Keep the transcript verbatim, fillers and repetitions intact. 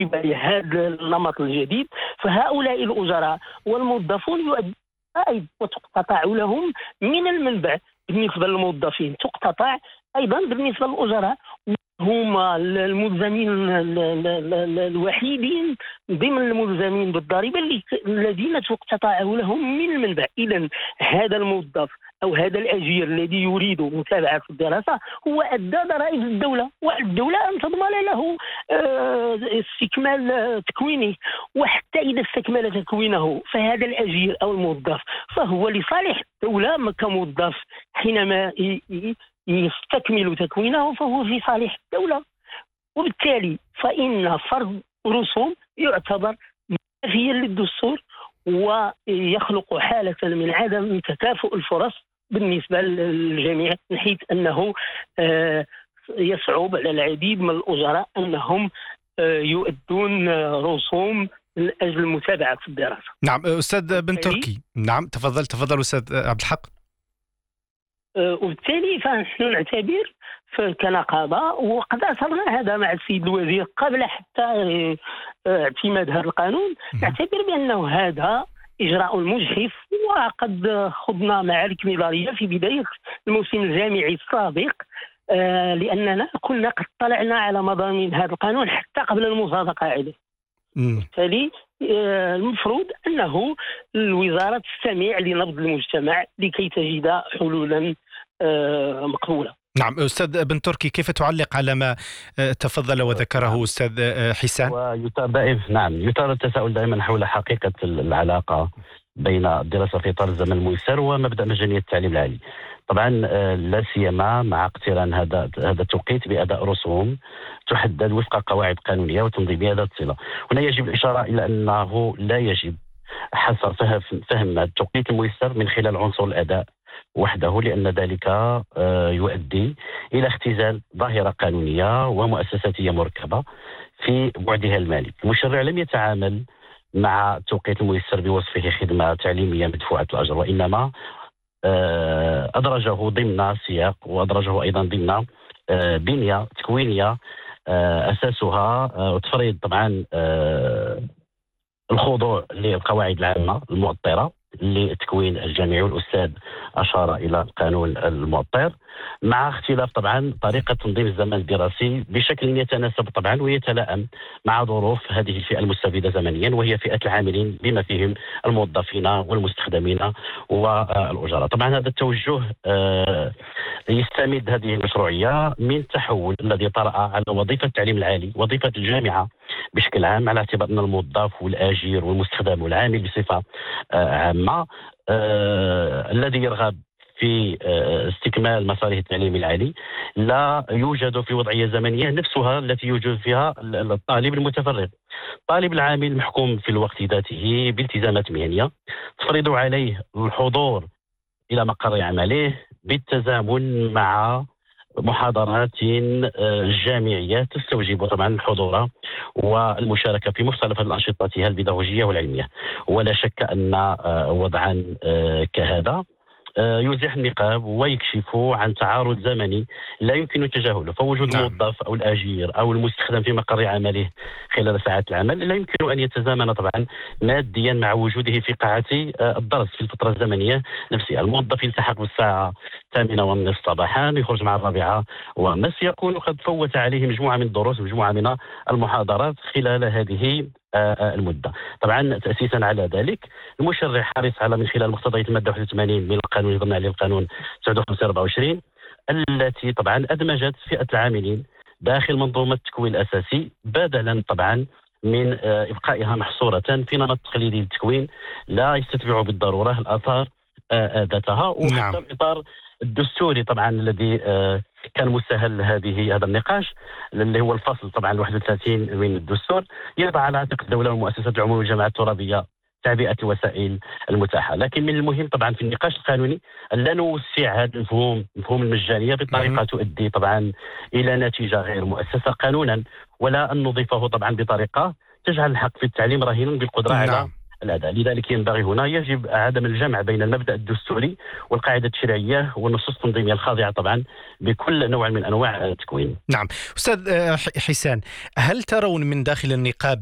قبل هذا النمط الجديد، فهؤلاء الأجراء والموظفون يؤدون وتقتطع لهم من المنبع. بالنسبة للموظفين تقتطع أيضا بالنسبة للأجراء، هما الملزمين الوحيدين ضمن الملزمين بالضريبة الذين تقتطع لهم من المنبع. إذن هذا الموظف أو هذا الأجير الذي يريد متابعة الدراسة هو أدى ضرائب الدولة، والدولة أن تضمن له استكمال تكوينه، وحتى إذا استكمل تكوينه فهذا الأجير أو الموظف فهو لصالح الدولة كموظف. حينما يستكمل تكوينه فهو في صالح الدولة، وبالتالي فإن فرض رسوم يعتبر منافيا للدستور ويخلق حالة من عدم تكافؤ الفرص بالنسبة للجميع، من حيث أنه يصعب على العديد من الأجراء أنهم يؤدون رسوم من أجل متابعة الدراسة. نعم أستاذ بن تركي. نعم تفضل تفضل أستاذ عبد الحق. وبالتالي فنحن نعتبر كنقابة، وقد أثرنا هذا مع السيد الوزير قبل حتى اعتماد هذا القانون، نعتبر بأنه هذا إجراء مجحف، وقد خضنا معارك نضالية في بداية الموسم الجامعي السابق لأننا كنا قد طلعنا على مضامين هذا القانون حتى قبل المصادقة عليه. بالتالي المفروض أنه الوزارة تستمع لنبض المجتمع لكي تجد حلولا مقبولة. نعم أستاذ بن تركي، كيف تعلق على ما تفضل وذكره أستاذ حسان؟ ويتابع نعم يثار التساؤل دائما حول حقيقة العلاقة بين الدراسة في إطار الزمن الميسر ومبدأ مجانية التعليم العالي. طبعا لا سيما مع اقتران هذا هذا التوقيت بأداء رسوم تحدد وفق قواعد قانونية وتنظيمية ذات صلة. هنا يجب الإشارة إلى أنه لا يجب حصر فهم التوقيت الميسر من خلال عنصر الأداء وحده، لأن ذلك يؤدي إلى اختزال ظاهرة قانونية ومؤسساتية مركبة في بعدها المالي. المشرع لم يتعامل مع التوقيت الميسر بوصفه خدمة تعليمية مدفوعة الأجر، وإنما أدرجه ضمن سياق وأدرجه أيضا ضمن بنية تكوينية أساسها وتفرض طبعا الخضوع للقواعد العامة المؤطرة لتكوين الجامعي، والأستاذ أشار إلى القانون المؤطر، مع اختلاف طبعا طريقة تنظيم الزمن الدراسي بشكل يتناسب طبعا ويتلائم مع ظروف هذه الفئة المستفيدة زمنيا، وهي فئة العاملين بما فيهم الموظفين والمستخدمين والأجراء. طبعا هذا التوجه يستمد هذه المشروعية من تحول الذي طرأ على وظيفة التعليم العالي، وظيفة الجامعة بشكل عام، على اعتبار أن الموظف والآجر والمستخدم والعامل بصفة عامة آه الذي يرغب في آه استكمال مساره التعليمي العالي لا يوجد في وضعية زمنية نفسها التي يوجد فيها الطالب المتفرغ. الطالب العامل محكوم في الوقت ذاته بالتزامات مهنية تفرض عليه الحضور إلى مقر عمله بالتزامن مع محاضرات جامعية تستوجب طبعا الحضور والمشاركة في مختلف أنشطتها البيداغوجية والعلمية. ولا شك أن وضعا كهذا يزيح النقاب ويكشف عن تعارض زمني لا يمكن تجاهله، فوجود الموظف أو الأجير أو المستخدم في مقر عمله خلال ساعات العمل لا يمكن أن يتزامن طبعا ماديا مع وجوده في قاعة الدرس في الفترة الزمنية نفسها. الموظف يلتحق بالساعة الثامنة والنصف صباحا، يخرج مع الرابعة والنصف، يكون قد فوت عليه مجموعة من الدروس مجموعة من المحاضرات خلال هذه المدة. طبعا تأسيسا على ذلك المشرع حرص على من خلال مقتضيات المادة واحد وثمانين من القانون يضمن عليه القانون تسعة وخمسين أربعة وعشرين التي طبعا أدمجت فئة العاملين داخل منظومة التكوين الأساسي، بدلا طبعا من إبقائها محصورة في نمط تقليدي للتكوين لا يستتبع بالضرورة الآثار ذاتها. وحتى الإطار الدستوري طبعا الذي كان مسهل هذه هذا النقاش اللي هو الفصل طبعا واحد وثلاثين من الدستور يضع على عاتق الدولة والمؤسسات العمومية والجماعات الترابية تعبئة الوسائل المتاحة. لكن من المهم طبعا في النقاش القانوني أن لا نوسع هذا المفهوم مفهوم المجانية بطريقة تؤدي طبعا إلى نتيجة غير مؤسسة قانونا، ولا أن نضيفه طبعا بطريقة تجعل الحق في التعليم رهينا بالقدرة نعم. على الأداء. لذلك ينبغي هنا يجب عدم الجمع بين المبدأ الدستوري والقاعدة التشريعية والنصوص التنظيمية الخاضعة طبعا بكل نوع من أنواع التكوين. نعم أستاذ حسان، هل ترون من داخل النقابة